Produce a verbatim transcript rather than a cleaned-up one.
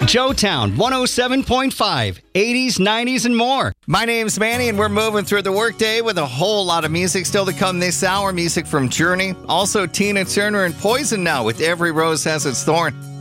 Joetown one oh seven point five, eighties, nineties, and more. My name's Manny, and we're moving through the workday with a whole lot of music still to come this hour. Music from Journey, also Tina Turner and Poison now with Every Rose Has Its Thorn.